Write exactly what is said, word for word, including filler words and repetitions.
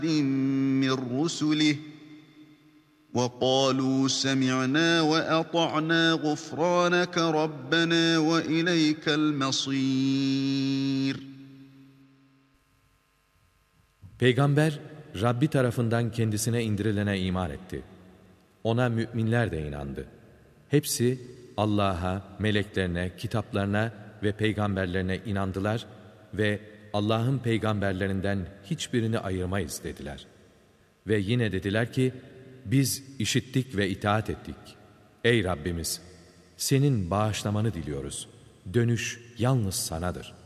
مِّن رُّسُلِهِ وَقَالُوا سَمِعْنَا وَأَطَعْنَا غُفْرَانَكَ رَبَّنَا وَإِلَيْكَ الْمَصِيرُ. Peygamber, Rabbi tarafından kendisine indirilene iman etti. Ona müminler de inandı. Hepsi Allah'a, meleklerine, kitaplarına ve peygamberlerine inandılar ve Allah'ın peygamberlerinden hiçbirini ayırmayız dediler. Ve yine dediler ki, biz işittik ve itaat ettik. Ey Rabbimiz! Senin bağışlamanı diliyoruz. Dönüş yalnız sanadır.